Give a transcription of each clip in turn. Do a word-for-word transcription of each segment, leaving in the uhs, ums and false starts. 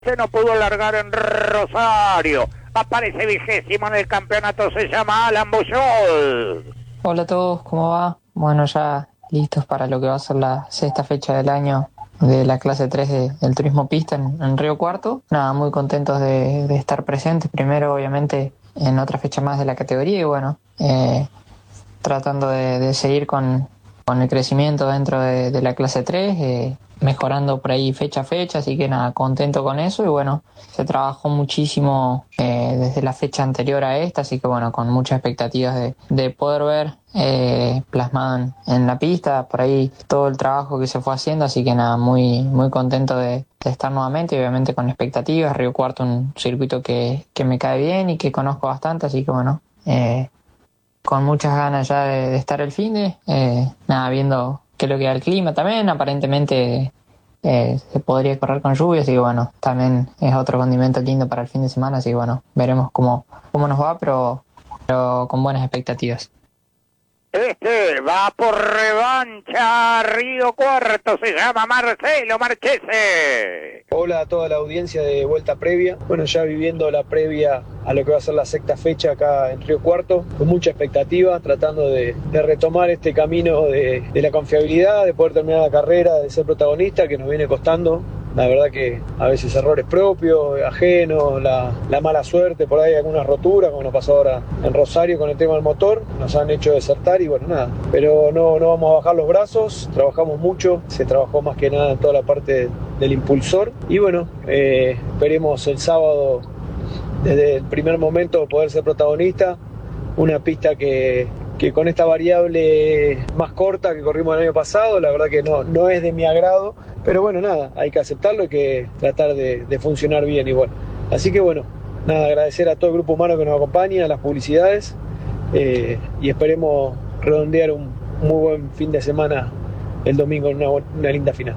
Se no pudo largar en Rosario. Aparece vigésimo en el campeonato, se llama Alan Bujold. Hola a todos, ¿cómo va? Bueno, ya listos para lo que va a ser la sexta fecha del año de la clase tres de, del turismo pista en, en Río Cuarto. Nada, muy contentos de, de estar presentes. Primero, obviamente, en otra fecha más de la categoría y bueno, eh, tratando de, de seguir con, con el crecimiento dentro de, de la clase tres, eh, mejorando por ahí fecha a fecha, así que nada, contento con eso y bueno, se trabajó muchísimo eh, desde la fecha anterior a esta, así que bueno, con muchas expectativas de, de poder ver eh, plasmado en, en la pista, por ahí todo el trabajo que se fue haciendo, así que nada, muy, muy contento de, de estar nuevamente y obviamente con expectativas. Río Cuarto, un circuito que, que me cae bien y que conozco bastante, así que bueno, eh, con muchas ganas ya de, de estar el finde, eh, nada, viendo qué es lo que da el clima también, aparentemente eh, se podría correr con lluvia, así que bueno, también es otro condimento lindo para el fin de semana, así que bueno, veremos cómo, cómo nos va, pero, pero con buenas expectativas. Este va por revancha, Río Cuarto, se llama Marcelo Marchese. Hola a toda la audiencia de Vuelta Previa. Bueno, ya viviendo la previa a lo que va a ser la sexta fecha acá en Río Cuarto, con mucha expectativa, tratando de, de retomar este camino de, de la confiabilidad, de poder terminar la carrera, de ser protagonista, que nos viene costando. La verdad que a veces errores propios, ajenos, la, la mala suerte, por ahí algunas roturas, como nos pasó ahora en Rosario con el tema del motor, nos han hecho desertar y bueno, nada. Pero no, no vamos a bajar los brazos, trabajamos mucho, se trabajó más que nada en toda la parte del impulsor y bueno, eh, esperemos el sábado desde el primer momento poder ser protagonista, una pista que... que con esta variable más corta que corrimos el año pasado, la verdad que no, no es de mi agrado, pero bueno, nada, hay que aceptarlo y que tratar de, de funcionar bien igual. Así que bueno, nada, agradecer a todo el grupo humano que nos acompaña, a las publicidades, eh, y esperemos redondear un muy buen fin de semana el domingo en una, una linda final.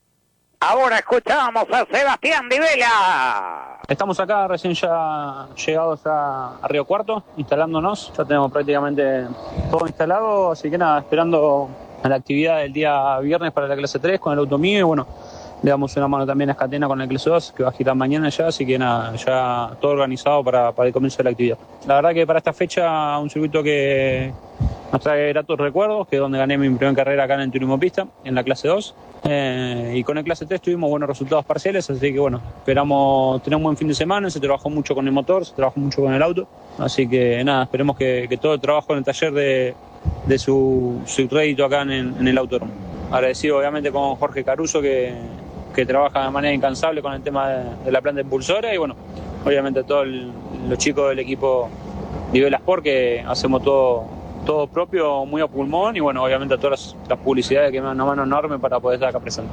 Ahora escuchamos a Sebastián Di Vela. Estamos acá recién ya llegados a, a Río Cuarto, instalándonos. Ya tenemos prácticamente todo instalado, así que nada, esperando a la actividad del día viernes para la clase tres con el auto mío y bueno, le damos una mano también a Escatena con la clase dos, que va a girar mañana ya, así que nada, ya todo organizado para, para el comienzo de la actividad. La verdad que para esta fecha un circuito que nos trae gratos recuerdos, que es donde gané mi primera carrera acá en el turismo pista, en la clase dos. Eh, y con el clase tres tuvimos buenos resultados parciales, así que bueno, esperamos tener un buen fin de semana. Se trabajó mucho con el motor, se trabajó mucho con el auto, así que nada, esperemos que, que todo el trabajo en el taller de, de su, su rédito acá en, en el autódromo. Agradecido obviamente con Jorge Caruso, que, que trabaja de manera incansable con el tema de, de la planta impulsora, y bueno, obviamente a todos el, los chicos del equipo Di Vela Sport, que hacemos todo todo propio, muy a pulmón, y bueno, obviamente a todas las, las publicidades que me dan una mano enorme para poder estar acá presente.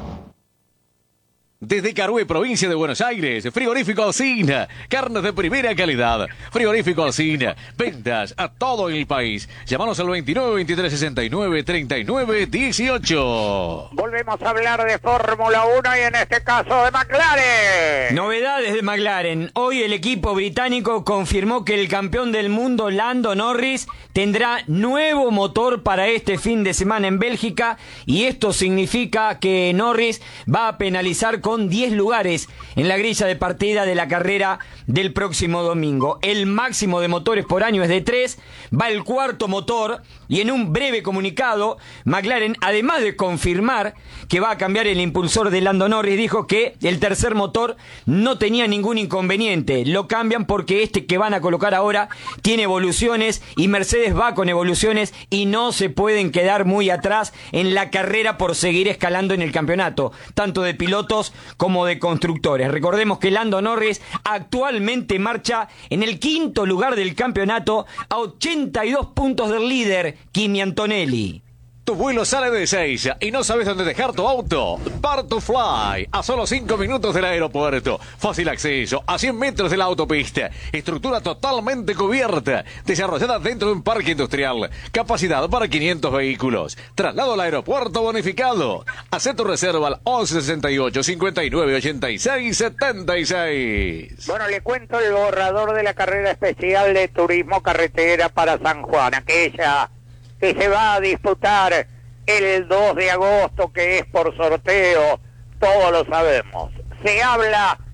Desde Carué, provincia de Buenos Aires, Frigorífico Alsina, carnes de primera calidad. Frigorífico Alsina, ventas a todo el país. Llámanos al veintinueve, veintitrés, sesenta y nueve, treinta y nueve, dieciocho. Volvemos a hablar de Fórmula uno y en este caso de McLaren. Novedades de McLaren. Hoy el equipo británico confirmó que el campeón del mundo, Lando Norris, tendrá nuevo motor para este fin de semana en Bélgica, y esto significa que Norris va a penalizar con diez lugares en la grilla de partida de la carrera del próximo domingo. El máximo de motores por año es de tres, va el cuarto motor, y en un breve comunicado, McLaren, además de confirmar que va a cambiar el impulsor de Lando Norris, dijo que el tercer motor no tenía ningún inconveniente. Lo cambian porque este que van a colocar ahora tiene evoluciones, y Mercedes va con evoluciones, y no se pueden quedar muy atrás en la carrera por seguir escalando en el campeonato, tanto de pilotos como de constructores. Recordemos que Lando Norris actualmente marcha en el quinto lugar del campeonato, a ochenta y dos puntos del líder, Kimi Antonelli. Tu vuelo sale de Ezeiza y no sabes dónde dejar tu auto. Bar to Fly, a solo cinco minutos del aeropuerto. Fácil acceso, a cien metros de la autopista. Estructura totalmente cubierta, desarrollada dentro de un parque industrial. Capacidad para quinientos vehículos. Traslado al aeropuerto bonificado. Haz tu reserva al once sesenta y ocho, cincuenta y nueve, ochenta y seis, setenta y seis. Bueno, le cuento el borrador de la carrera especial de turismo carretera para San Juan, aquella que se va a disputar el dos de agosto, que es por sorteo, todos lo sabemos. Se habla